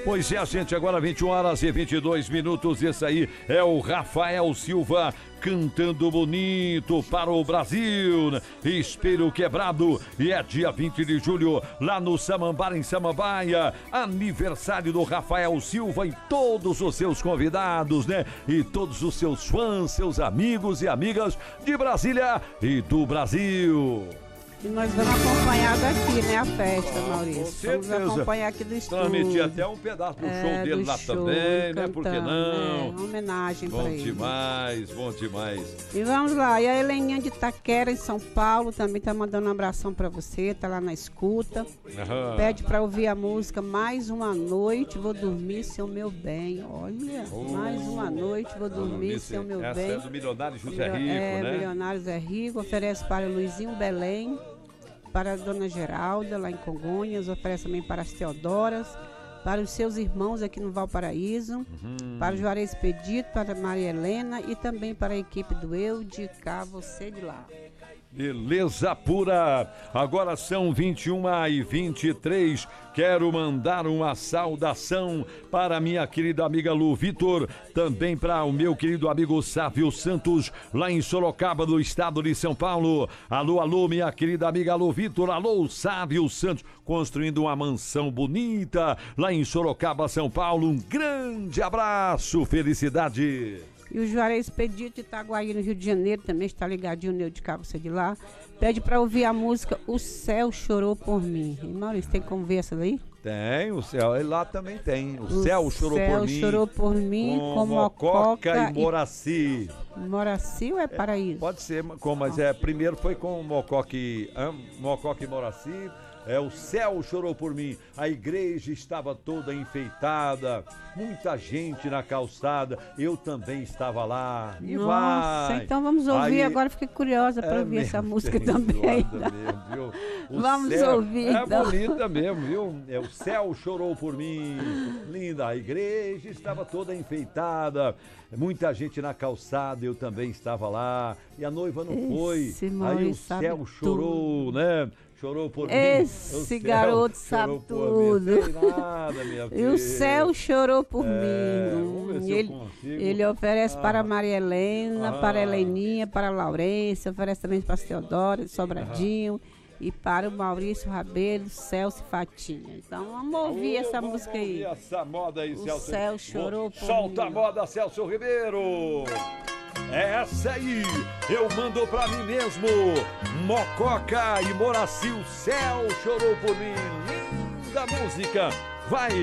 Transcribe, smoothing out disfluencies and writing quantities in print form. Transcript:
Pois é, gente, agora 21h22. Esse aí é o Rafael Silva cantando bonito para o Brasil. Espelho Quebrado, e é dia 20 de julho, lá no Samambaia, em Samambaia. Aniversário do Rafael Silva e todos os seus convidados, né? E todos os seus fãs, seus amigos e amigas de Brasília e do Brasil. E nós vamos acompanhar daqui, né, a festa, Maurício. Com certeza. Vamos acompanhar aqui do estúdio. Transmitir até um pedaço do show dele lá show, também, né? cantando, Por que não? Uma homenagem para ele. Bom demais. E vamos lá, e a Heleninha de Itaquera, em São Paulo, também tá mandando um abração para você, tá lá na escuta. Aham. Pede para ouvir a música Mais Uma Noite, Vou Dormir, Seu Meu Bem. Olha, Mais Uma Noite, Vou Dormir, Seu Meu Essa Bem. é do Milionário José Rico, né? Milionário Zé Rico, oferece para o Luizinho Belém, para a Dona Geralda, lá em Congonhas, oferece também para as Teodoras, para os seus irmãos aqui no Valparaíso, para o Juarez Expedito, para a Maria Helena e também para a equipe do Eu de Cá, Você de Lá. Beleza pura. Agora são 21h23. Quero mandar uma saudação para minha querida amiga Lu Vitor, também para o meu querido amigo Sávio Santos, lá em Sorocaba, do estado de São Paulo. Alô, alô, minha querida amiga Lu Vitor. Alô, Sávio Santos, construindo uma mansão bonita lá em Sorocaba, São Paulo. Um grande abraço, felicidade. E o Juarez Expedito de Itaguaí, no Rio de Janeiro, também está ligadinho no Eu de Cá, Você de Lá. Pede para ouvir a música O Céu Chorou por Mim. E Maurício, tem como ver essa daí? Tem, o céu, ele lá também tem. O Céu Chorou por Mim. Chorou por mim com Mococa e Moraci. Moraci ou é Paraíso? Pode ser, mas primeiro foi com Mococa e Moraci. O céu chorou por mim, a igreja estava toda enfeitada, muita gente na calçada, eu também estava lá. E Nossa, então vamos ouvir, agora fiquei curiosa para ouvir essa música também. Mesmo, vamos ouvir. É então. bonita mesmo, viu? O céu chorou por mim, linda, a igreja estava toda enfeitada, muita gente na calçada, eu também estava lá, e a noiva não foi, aí o céu chorou, né? Chorou por mim. Esse garoto sabe tudo. Nada, minha filha. E o céu chorou por mim. Vamos ver se eu consigo. Ele oferece para a Maria Helena, para a Heleninha, para a Laurência, oferece também para a Teodora, Sobradinho, e para o Maurício Rabelo, Celso e Fatinha. Então vamos ouvir essa música aí. Vamos ouvir essa moda aí, O Celso. céu chorou por mim. Solta a moda, Celso Ribeiro. Essa aí eu mando pra mim mesmo. Mococa e Moraci, o céu chorou por mim. Linda música. Vai.